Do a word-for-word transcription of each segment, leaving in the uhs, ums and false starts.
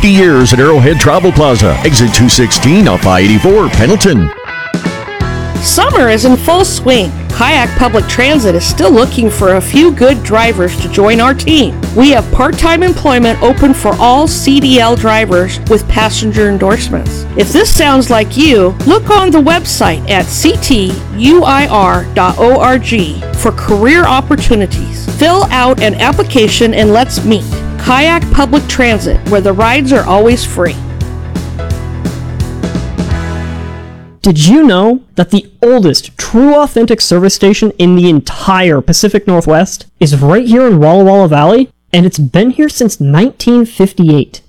fifty years at Arrowhead Travel Plaza, exit two sixteen off I eighty-four, Pendleton. Summer is in full swing. Kayak Public Transit is still looking for a few good drivers to join our team. We have part-time employment open for all C D L drivers with passenger endorsements. If this sounds like you, look on the website at c t u i r dot org for career opportunities. Fill out an application and let's meet. Kayak Public Transit, where the rides are always free. Did you know that the oldest true authentic service station in the entire Pacific Northwest is right here in Walla Walla Valley? And it's been here since nineteen fifty-eight.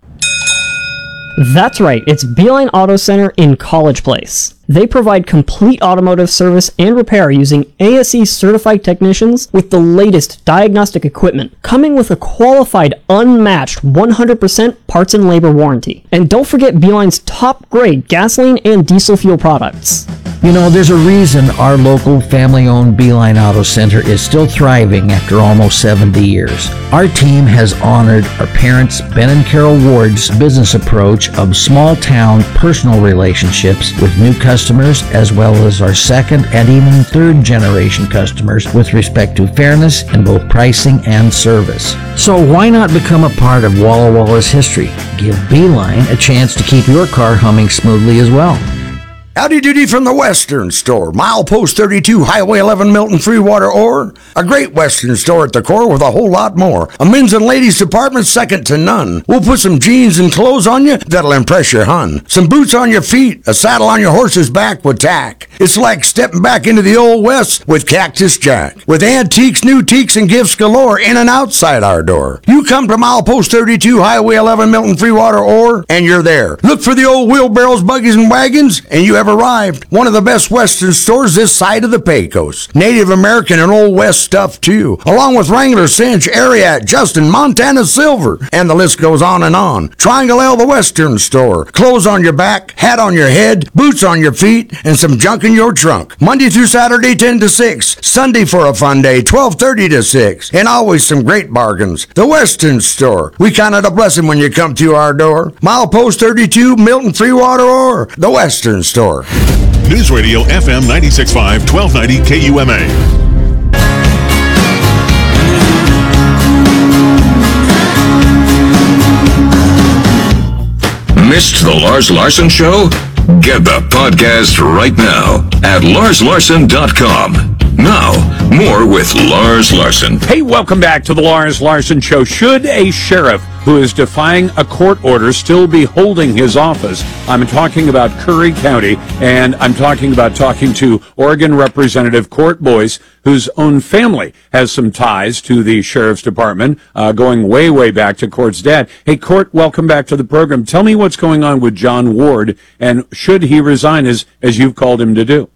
That's right, it's Beeline Auto Center in College Place. They provide complete automotive service and repair using A S E certified technicians with the latest diagnostic equipment, coming with a qualified, unmatched one hundred percent parts and labor warranty. And don't forget Beeline's top grade gasoline and diesel fuel products. You know, there's a reason our local family-owned Beeline Auto Center is still thriving after almost seventy years. Our team has honored our parents, Ben and Carol Ward's business approach of small-town personal relationships with new customers, as well as our second and even third-generation customers with respect to fairness in both pricing and service. So why not become a part of Walla Walla's history? Give Beeline a chance to keep your car humming smoothly as well. Howdy doody from the Western Store, milepost thirty-two, Highway eleven, Milton Freewater, or a great Western store at the core with a whole lot more. A men's and ladies department second to none. We'll put some jeans and clothes on you that'll impress your hun. Some boots on your feet, a saddle on your horse's back with tack. It's like stepping back into the old West with Cactus Jack. With antiques, new teaks, and gifts galore in and outside our door. You come to milepost thirty-two, Highway eleven, Milton Freewater, or, and you're there. Look for the old wheelbarrows, buggies, and wagons, and you have arrived. One of the best Western stores this side of the Pecos. Native American and Old West stuff too, along with Wrangler, Cinch, Ariat, Justin, Montana Silver, and the list goes on and on. Triangle L, the Western Store. Clothes on your back, hat on your head, boots on your feet, and some junk in your trunk. Monday through Saturday, ten to six. Sunday for a fun day, twelve thirty to six. And always some great bargains. The Western Store. We count it a blessing when you come to our door. Milepost thirty-two, Milton Freewater, or the Western Store. News Radio F M ninety-six point five, twelve ninety K U M A. Missed the Lars Larson Show? Get the podcast right now at lars larson dot com. Now, more with Lars Larson. Hey, welcome back to the Lars Larson Show. Should a sheriff who is defying a court order still be holding his office? I'm talking about Curry County, and I'm talking about talking to Oregon Representative Court Boyce, whose own family has some ties to the sheriff's department, uh, going way, way back to Court's dad. Hey, Court, welcome back to the program. Tell me what's going on with John Ward, and should he resign as, as you've called him to do?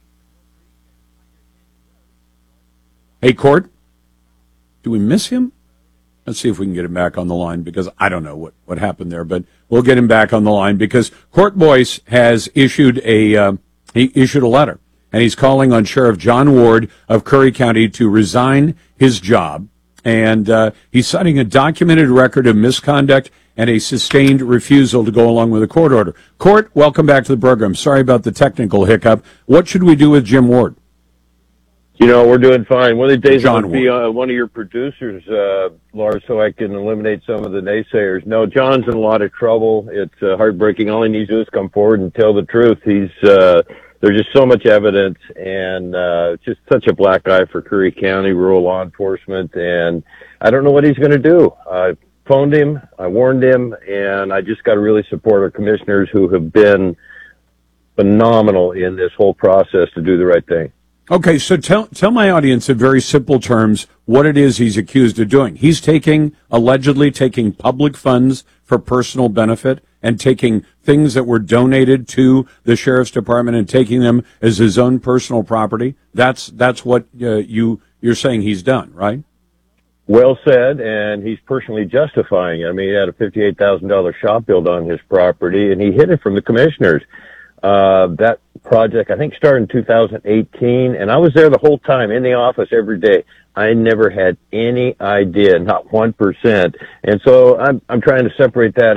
Hey, Court, do we miss him? Let's see if we can get him back on the line, because I don't know what, what happened there, but we'll get him back on the line because Court Boyce has issued a uh, he issued a letter, and he's calling on Sheriff John Ward of Curry County to resign his job, and uh, he's citing a documented record of misconduct and a sustained refusal to go along with a court order. Court, welcome back to the program. Sorry about the technical hiccup. What should we do with Jim Ward? You know, we're doing fine. One of the days John I'll be uh, one of your producers, uh, Lars, so I can eliminate some of the naysayers. No, John's in a lot of trouble. It's uh, heartbreaking. All he needs to do is come forward and tell the truth. He's uh, there's just so much evidence, and uh, it's just such a black eye for Curry County rural law enforcement, and I don't know what he's going to do. I phoned him, I warned him, and I just got to really support our commissioners who have been phenomenal in this whole process to do the right thing. Okay, so tell tell my audience in very simple terms what it is he's accused of doing. He's taking, allegedly taking public funds for personal benefit and taking things that were donated to the sheriff's department and taking them as his own personal property. That's that's what uh, you you're saying he's done, right? Well said, and he's personally justifying it. I mean, he had a fifty-eight thousand dollars shop built on his property, and he hid it from the commissioners. Uh, that project, I think, started in two thousand eighteen, and I was there the whole time in the office every day. I never had any idea, not one percent. And so I'm, I'm trying to separate that